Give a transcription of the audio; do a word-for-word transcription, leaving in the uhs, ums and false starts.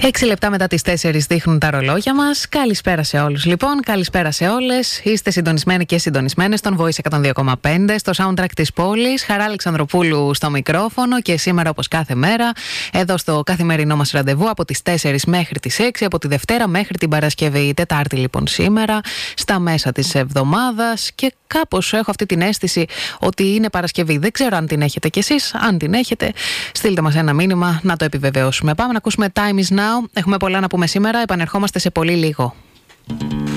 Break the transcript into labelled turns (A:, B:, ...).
A: Έξι λεπτά μετά τις τέσσερις δείχνουν τα ρολόγια μας. Καλησπέρα σε όλους λοιπόν, καλησπέρα σε όλες. Είστε συντονισμένοι και συντονισμένες στον Voice εκατόν δύο κόμμα πέντε, στο soundtrack της πόλης. Χαρά Αλεξανδροπούλου στο μικρόφωνο και σήμερα όπως κάθε μέρα εδώ στο καθημερινό μας ραντεβού από τις τέσσερις μέχρι τις έξι, από τη Δευτέρα μέχρι την Παρασκευή. Τετάρτη λοιπόν σήμερα, στα μέσα της εβδομάδας, και κάπως έχω αυτή την αίσθηση ότι είναι Παρασκευή. Δεν ξέρω αν την έχετε κι εσείς. Αν την έχετε, στείλτε μας ένα μήνυμα να το επιβεβαιώσουμε. Πάμε να ακούσουμε Time is Now. Έχουμε πολλά να πούμε σήμερα. Επανερχόμαστε σε πολύ λίγο.